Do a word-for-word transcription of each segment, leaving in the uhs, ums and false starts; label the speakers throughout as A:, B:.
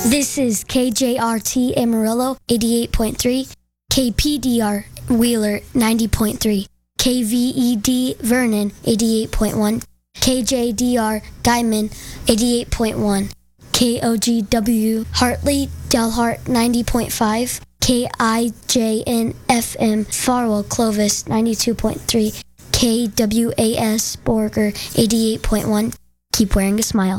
A: This is K J R T Amarillo eighty-eight point three, K P D R Wheeler ninety point three, K V E D Vernon eighty-eight point one, K J D R Diamond eighty-eight point one, K O G W Hartley Delhart ninety point five, K I J N F M Farwell Clovis ninety-two point three, K W A S Borger eighty-eight point one. Keep wearing a smile.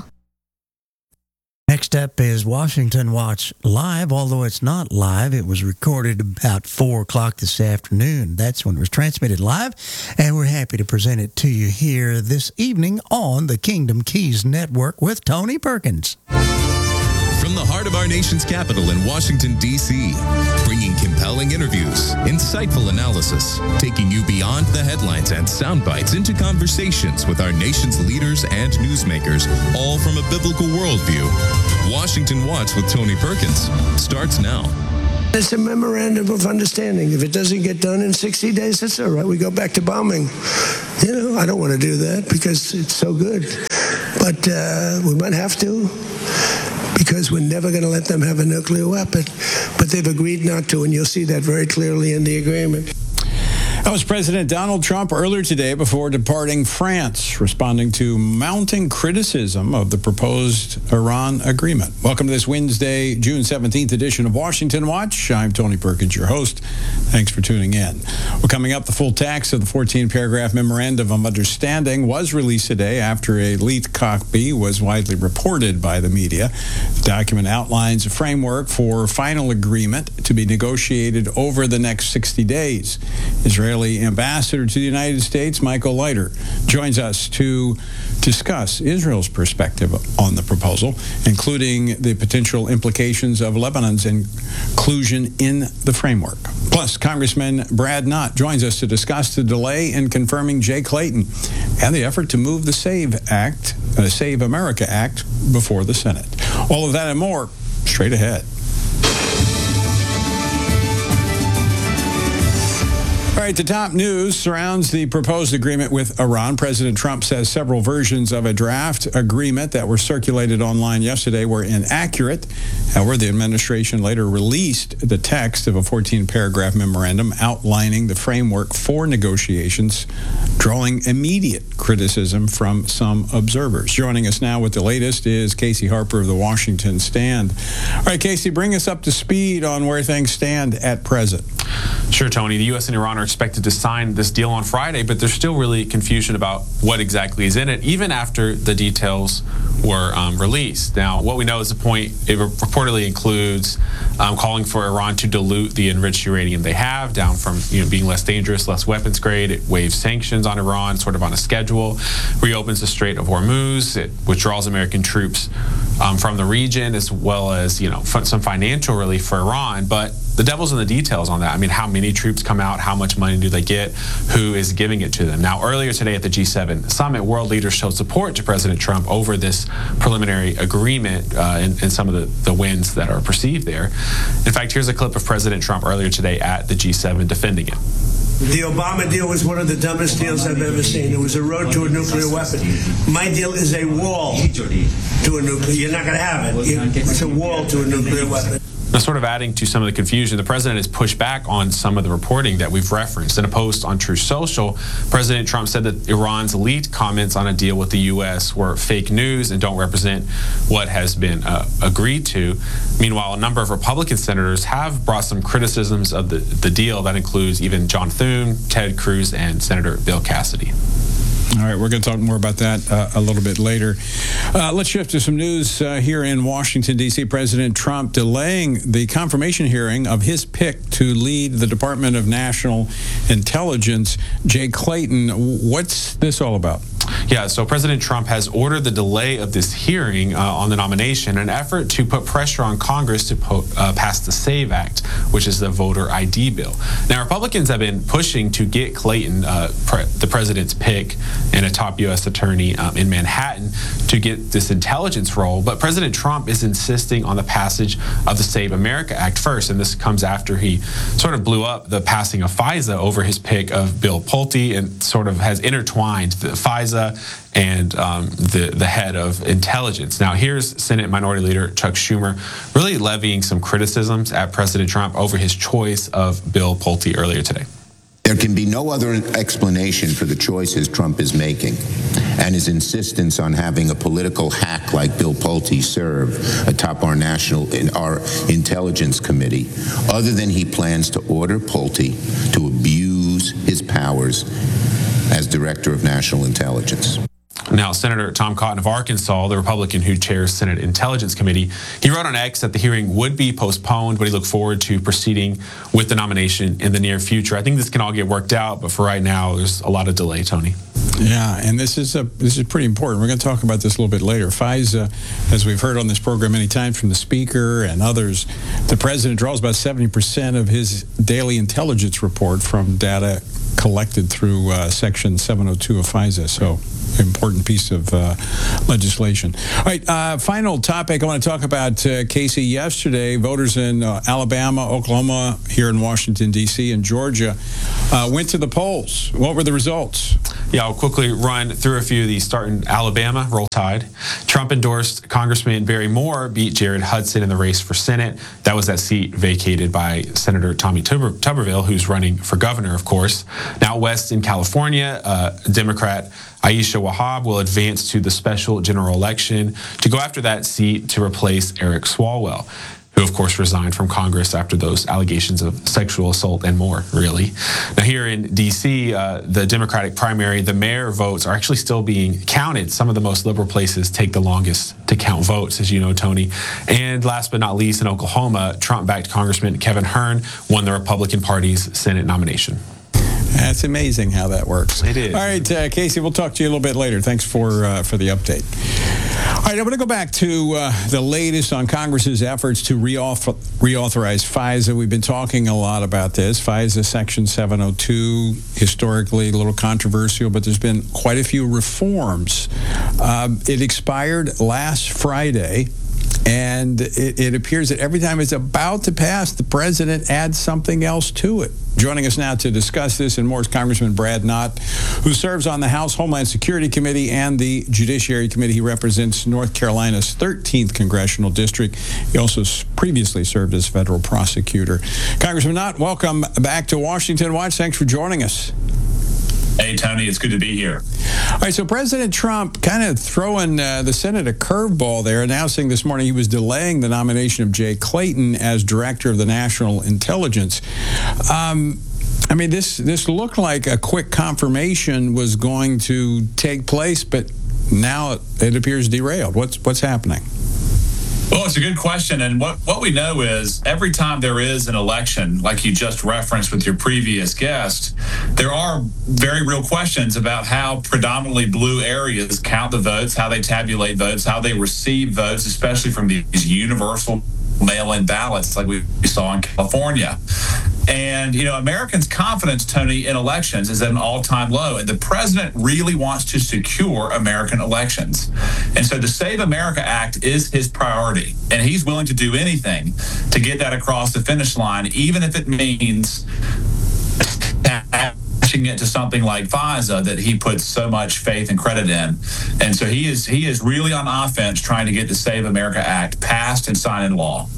B: Next up is Washington Watch Live, although it's not live. It was recorded about four o'clock this afternoon. That's when it was transmitted live, and we're happy to present it to you here this evening on the Kingdom Keys Network with Tony Perkins.
C: From the heart of our nation's capital in Washington, D C, bringing compelling interviews, insightful analysis, taking you beyond the headlines and sound bites into conversations with our nation's leaders and newsmakers, all from a biblical worldview. Washington Watch with Tony Perkins starts now.
D: It's a memorandum of understanding. If it doesn't get done in sixty days, that's all right. We go back to bombing. You know, I don't want to do that because it's so good. But uh, we might have to, because we're never going to let them have a nuclear weapon. But they've agreed not to, and you'll see that very clearly in the agreement.
E: That was President Donald Trump earlier today before departing France, responding to mounting criticism of the proposed Iran agreement. Welcome to this Wednesday, June seventeenth edition of Washington Watch. I'm Tony Perkins, your host. Thanks for tuning in. Well, coming up, the full text of the fourteen-paragraph Memorandum of Understanding was released today after a leaked copy was widely reported by the media. The document outlines a framework for final agreement to be negotiated over the next sixty days. Israeli Ambassador to the United States, Michael Leiter, joins us to discuss Israel's perspective on the proposal, including the potential implications of Lebanon's inclusion in the framework. Plus, Congressman Brad Knott joins us to discuss the delay in confirming Jay Clayton and the effort to move the SAVE Act, uh, Save America Act before the Senate. All of that and more straight ahead. All right, the top news surrounds the proposed agreement with Iran. President Trump says several versions of a draft agreement that were circulated online yesterday were inaccurate. However, the administration later released the text of a fourteen-paragraph memorandum outlining the framework for negotiations, drawing immediate criticism from some observers. Joining us now with the latest is Casey Harper of the Washington Stand. All right, Casey, bring us up to speed on where things stand at present.
F: Sure, Tony. The U S and Iran are expected to sign this deal on Friday, but there's still really confusion about what exactly is in it, even after the details were um, released. Now, what we know is the point, it reportedly includes um, calling for Iran to dilute the enriched uranium they have down from you know being less dangerous, less weapons grade. It waives sanctions on Iran, sort of on a schedule, reopens the Strait of Hormuz. It withdraws American troops um, from the region, as well as you know some financial relief for Iran. But the devil's in the details on that. I mean, how many troops come out? How much money do they get? Who is giving it to them? Now, earlier today at the G seven summit, world leaders showed support to President Trump over this preliminary agreement uh, and, and some of the, the wins that are perceived there. In fact, here's a clip of President Trump earlier today at the G seven defending it.
D: The Obama deal was one of the dumbest deals I've ever seen. It was a road to a nuclear weapon. My deal is a wall to a nuclear. You're not going to have it. It's a wall to a nuclear weapon.
F: Now, sort of adding to some of the confusion, the president has pushed back on some of the reporting that we've referenced. In a post on Truth Social, President Trump said that Iran's leaked comments on a deal with the U S were fake news and don't represent what has been uh, agreed to. Meanwhile, a number of Republican senators have brought some criticisms of the, the deal. That includes even John Thune, Ted Cruz, and Senator Bill Cassidy.
E: All right, we're going to talk more about that uh, a little bit later. Uh, let's shift to some news uh, here in Washington, D C President Trump delaying the confirmation hearing of his pick to lead the Department of National Intelligence, Jay Clayton. What's this all about?
F: Yeah, so President Trump has ordered the delay of this hearing uh, on the nomination, an effort to put pressure on Congress to po- uh, pass the SAVE Act, which is the voter I D bill. Now, Republicans have been pushing to get Clayton, uh, pre- the president's pick, and a top U S attorney um, in Manhattan to get this intelligence role. But President Trump is insisting on the passage of the Save America Act first. And this comes after he sort of blew up the passing of FISA over his pick of Bill Pulte and sort of has intertwined the FISA Data and um, the, the head of intelligence. Now, here's Senate Minority Leader Chuck Schumer really levying some criticisms at President Trump over his choice of Bill Pulte earlier today.
G: There can be no other explanation for the choices Trump is making and his insistence on having a political hack like Bill Pulte serve atop our national in our intelligence committee, other than he plans to order Pulte to abuse his powers as director of national intelligence.
F: Now, Senator Tom Cotton of Arkansas, the Republican who chairs Senate Intelligence Committee, he wrote on X that the hearing would be postponed, but he looked forward to proceeding with the nomination in the near future. I think this can all get worked out, but for right now, there's a lot of delay, Tony.
E: Yeah, and this is a this is pretty important. We're going to talk about this a little bit later. FISA, as we've heard on this program many times from the Speaker and others, the President draws about seventy percent of his daily intelligence report from data collected through uh, Section seven oh two of FISA. So, important piece of uh, legislation. All right, uh, final topic I want to talk about, uh, Casey. Yesterday, voters in uh, Alabama, Oklahoma, here in Washington, D C, and Georgia uh, went to the polls. What were the results?
F: Yeah, I'll quickly run through a few of these. Starting Alabama, Roll Tide. Trump-endorsed Congressman Barry Moore beat Jared Hudson in the race for Senate. That was that seat vacated by Senator Tommy Tuber- Tuberville, who's running for governor, of course. Now, west in California, uh, Democrat Aisha Wahab will advance to the special general election to go after that seat to replace Eric Swalwell, who, of course, resigned from Congress after those allegations of sexual assault and more, really. Now, here in D C, uh, the Democratic primary, the mayor votes are actually still being counted. Some of the most liberal places take the longest to count votes, as you know, Tony. And last but not least, in Oklahoma, Trump-backed Congressman Kevin Hern won the Republican Party's Senate nomination.
E: That's amazing how that works.
F: It is.
E: All right, uh, Casey, we'll talk to you a little bit later. Thanks for uh, for the update. All right, I'm going to go back to uh, the latest on Congress's efforts to reauthor- reauthorize FISA. We've been talking a lot about this. FISA Section seven oh two, historically a little controversial, but there's been quite a few reforms. Um, it expired last Friday. And it, it appears that every time it's about to pass, the president adds something else to it. Joining us now to discuss this and more is Congressman Brad Knott, who serves on the House Homeland Security Committee and the Judiciary Committee. He represents North Carolina's thirteenth Congressional District. He also previously served as federal prosecutor. Congressman Knott, welcome back to Washington Watch. Thanks for joining us.
H: Hey, Tony, it's good to be here.
E: All right, so President Trump kind of throwing uh, the Senate a curveball there, announcing this morning he was delaying the nomination of Jay Clayton as director of the National Intelligence. Um, I mean, this this looked like a quick confirmation was going to take place, but now it, it appears derailed. What's what's happening?
H: Well, it's a good question. And what, what we know is every time there is an election, like you just referenced with your previous guest, there are very real questions about how predominantly blue areas count the votes, how they tabulate votes, how they receive votes, especially from these universal mail-in ballots like we saw in California. And, you know, Americans' confidence, Tony, in elections is at an all-time low. And the president really wants to secure American elections. And so the Save America Act is his priority. And he's willing to do anything to get that across the finish line, even if it means attaching it to something like FISA that he puts so much faith and credit in. And so he is he is really on offense trying to get the Save America Act passed and signed into law.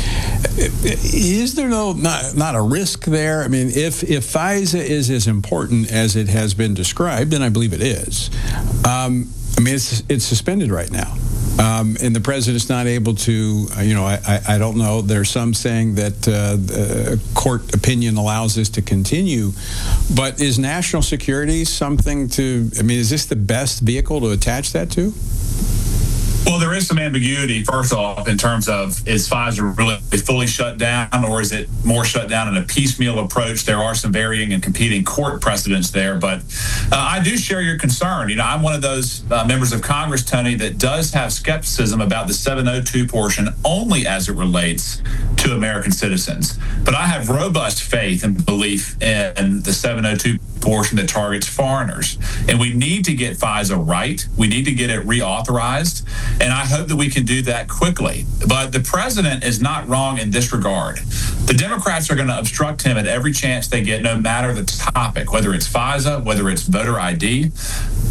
E: Is there no not, not a risk there? I mean, if if FISA is as important as it has been described, and I believe it is, um, I mean, it's it's suspended right now. Um, and the president's not able to, uh, you know, I, I, I don't know. There's some saying that uh, the court opinion allows this to continue. But is national security something to, I mean, is this the best vehicle to attach that to?
H: Well, there is some ambiguity, first off, in terms of is FISA really fully shut down or is it more shut down in a piecemeal approach? There are some varying and competing court precedents there. But uh, I do share your concern. You know, I'm one of those uh, members of Congress, Tony, that does have skepticism about the seven oh two portion only as it relates to American citizens. But I have robust faith and belief in the seven oh two portion that targets foreigners. And we need to get FISA right. We need to get it reauthorized. And I hope that we can do that quickly. But the president is not wrong in this regard. The Democrats are going to obstruct him at every chance they get, no matter the topic, whether it's FISA, whether it's voter I D.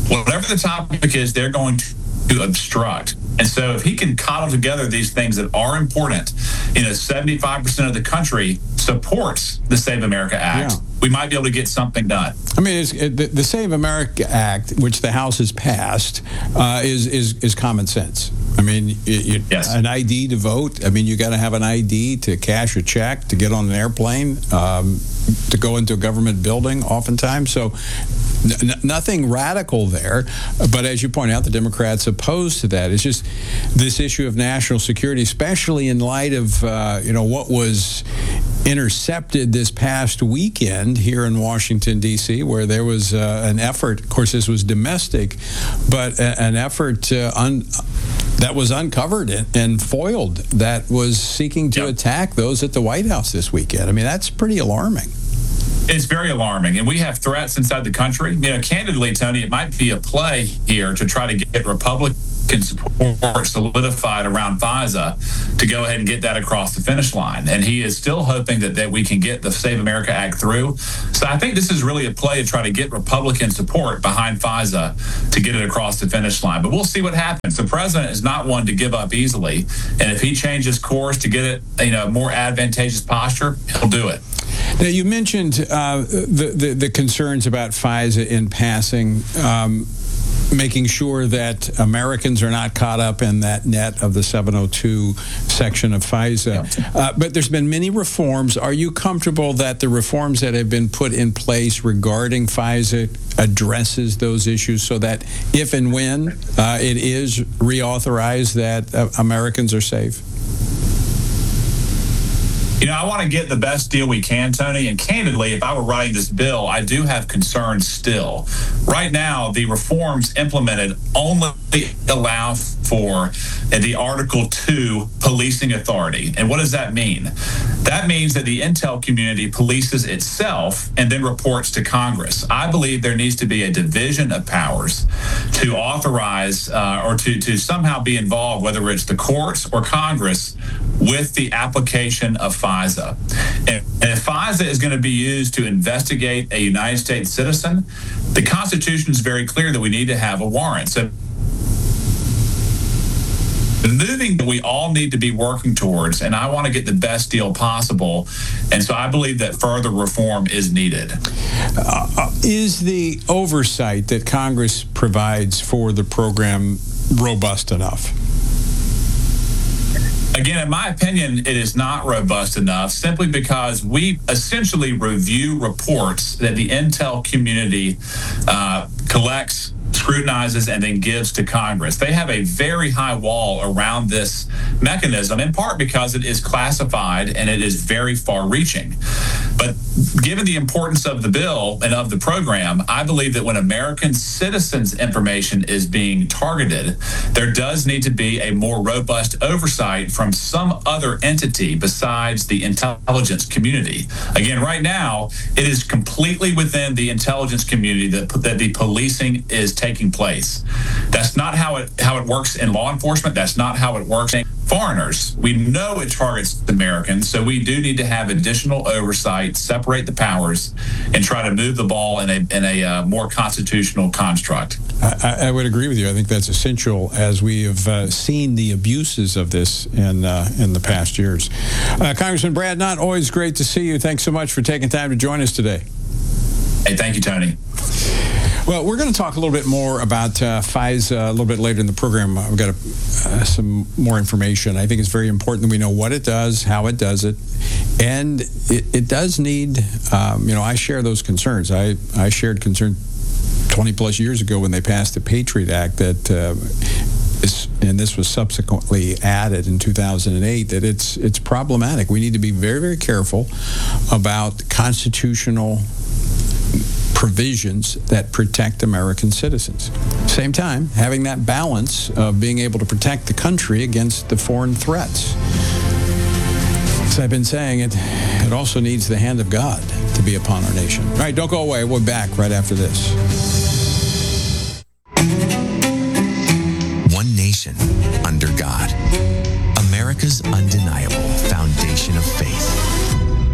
H: whatever the topic is, they're going to obstruct. And so if he can coddle together these things that are important, you know, seventy-five percent of the country supports the Save America Act. Yeah. We might be able to get something done.
E: I mean, it's, it, the, the Save America Act, which the House has passed, uh, is, is is common sense. I mean, it, it,
H: yes.
E: an I D to vote. I mean, you got to have an I D to cash a check, to get on an airplane, um, to go into a government building oftentimes. So n- nothing radical there. But as you point out, the Democrats opposed to that. It's just this issue of national security, especially in light of, uh, you know, what was intercepted this past weekend here in Washington, D C, where there was uh, an effort. Of course, this was domestic, but a, an effort uh, un- that was uncovered and, and foiled that was seeking to yep. attack those at the White House this weekend. I mean, that's pretty alarming.
H: It's very alarming, and we have threats inside the country. You know, candidly, Tony, it might be a play here to try to get Republican support solidified around FISA to go ahead and get that across the finish line. And he is still hoping that, that we can get the Save America Act through. So I think this is really a play to try to get Republican support behind FISA to get it across the finish line. But we'll see what happens. The president is not one to give up easily. And if he changes course to get it, you know, more advantageous posture, he'll do it.
E: Now, you mentioned uh, the, the the concerns about FISA in passing, um, making sure that Americans are not caught up in that net of the seven oh two section of FISA. Uh, but there's been many reforms. Are you comfortable that the reforms that have been put in place regarding FISA addresses those issues so that if and when uh, it is reauthorized, that uh, Americans are safe?
H: You know, I want to get the best deal we can, Tony, and candidly, if I were writing this bill, I do have concerns still. Right now, the reforms implemented only allow for the Article two policing authority. And what does that mean? That means that the intel community polices itself and then reports to Congress. I believe there needs to be a division of powers to authorize uh, or to, to somehow be involved, whether it's the courts or Congress, with the application of FISA. And, and if FISA is going to be used to investigate a United States citizen, the Constitution is very clear that we need to have a warrant. So the moving that we all need to be working towards, and I want to get the best deal possible. And so I believe that further reform is needed.
E: Uh, is the oversight that Congress provides for the program robust enough?
H: Again, in my opinion, it is not robust enough simply because we essentially review reports that the intel community uh, collects, scrutinizes, and then gives to Congress. They have a very high wall around this mechanism, in part because it is classified and it is very far-reaching. But given the importance of the bill and of the program, I believe that when American citizens' information is being targeted, there does need to be a more robust oversight from some other entity besides the intelligence community. Again, right now, it is completely within the intelligence community that, that the policing is taking place. That's not how it how it works in law enforcement. That's not how it works in foreigners. We know it targets Americans, so we do need to have additional oversight, separate the powers, and try to move the ball in a in a uh, more constitutional construct.
E: I, I would agree with you. I think that's essential as we have uh, seen the abuses of this in uh, in the past years. Uh, Congressman Brad Nutt, always great to see you. Thanks so much for taking time to join us today.
H: Hey, thank you, Tony.
E: Well, we're going to talk a little bit more about uh, FISA a little bit later in the program. I've got a, uh, some more information. I think it's very important that we know what it does, how it does it, and it, it does need, um, you know, I share those concerns. I, I shared concern twenty plus years ago when they passed the Patriot Act that, uh, is, and this was subsequently added in two thousand eight, that it's it's problematic. We need to be very, very careful about constitutional provisions that protect American citizens. Same time, having that balance of being able to protect the country against the foreign threats. As I've been saying, it, it also needs the hand of God to be upon our nation. All right, don't go away. We're back right after this.
I: One nation under God. America's undeniable foundation of faith.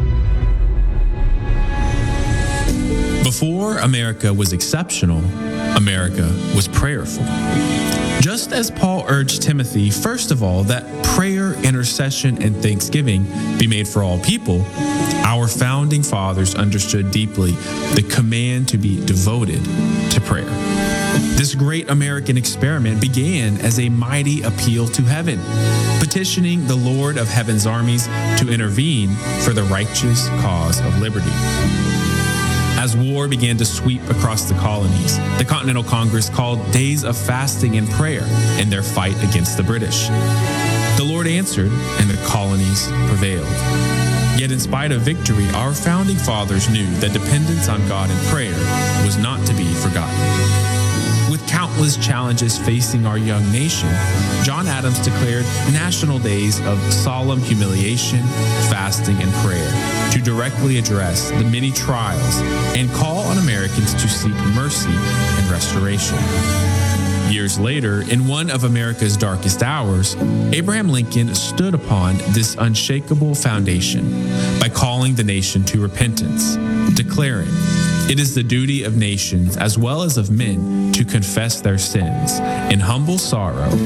J: Before America was exceptional,
F: America was prayerful. Just as Paul urged Timothy, first of all, that prayer, intercession, and thanksgiving be made for all people, our founding fathers understood deeply the command to be devoted to prayer. This great American experiment began as a mighty appeal to heaven, petitioning the Lord of heaven's armies to intervene for the righteous cause of liberty. As war began to sweep across the colonies, the Continental Congress called days of fasting and prayer in their fight against the British. The Lord answered, and the colonies prevailed. Yet in spite of victory, our founding fathers knew that dependence on God in prayer was not to be forgotten. With countless challenges facing our young nation, John Adams declared national days of solemn humiliation, fasting, and prayer to directly address the many trials and call on Americans to seek mercy and restoration. Years later, in one of America's darkest hours, Abraham Lincoln stood upon this unshakable foundation by calling the nation to repentance, declaring, "It is the duty of nations as well as of men to confess their sins in humble sorrow